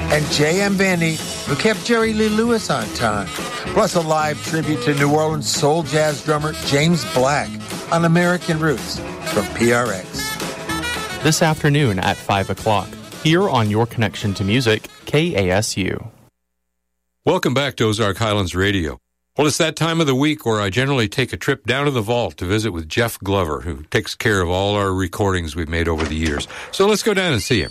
and J.M. Benny, who kept Jerry Lee Lewis on time. Plus a live tribute to New Orleans soul jazz drummer James Black on American Roots from PRX. This afternoon at 5 o'clock, here on Your Connection to Music, KASU. Welcome back to Ozark Highlands Radio. Well, it's that time of the week where I generally take a trip down to the vault to visit with Jeff Glover, who takes care of all our recordings we've made over the years. So let's go down and see him.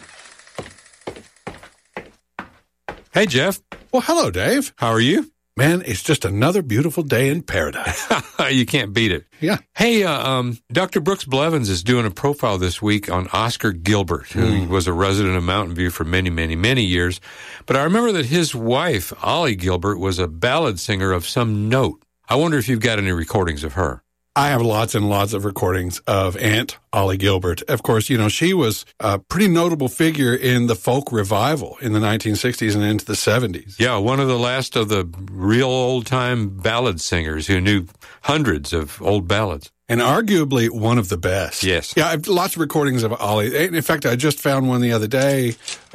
Hey, Jeff. Well, hello, Dave. How are you? Man, it's just another beautiful day in paradise. You can't beat it. Yeah. Hey, Dr. Brooks Blevins is doing a profile this week on Oscar Gilbert, who was a resident of Mountain View for many, many, many years. But I remember that his wife, Ollie Gilbert, was a ballad singer of some note. I wonder if you've got any recordings of her. I have lots and lots of recordings of Aunt Ollie Gilbert. Of course, you know, she was a pretty notable figure in the folk revival in the 1960s and into the 70s. Yeah, one of the last of the real old-time ballad singers who knew hundreds of old ballads. And arguably one of the best. Yes. Yeah, I have lots of recordings of Ollie. In fact, I just found one the other day.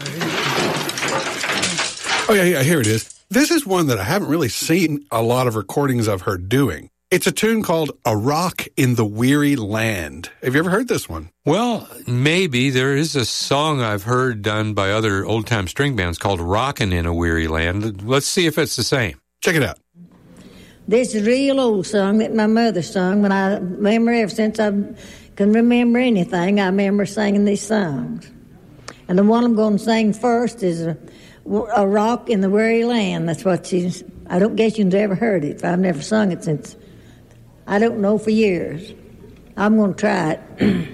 Oh, yeah, here it is. This is one that I haven't really seen a lot of recordings of her doing. It's a tune called A Rock in the Weary Land. Have you ever heard this one? Well, maybe. There is a song I've heard done by other old-time string bands called Rockin' in a Weary Land. Let's see if it's the same. Check it out. This is a real old song that my mother sung when I remember ever since I can remember anything. I remember singing these songs. And the one I'm going to sing first is A Rock in the Weary Land. That's what she's... I don't guess you've ever heard it. I've never sung it since... I don't know, for years. I'm going to try it.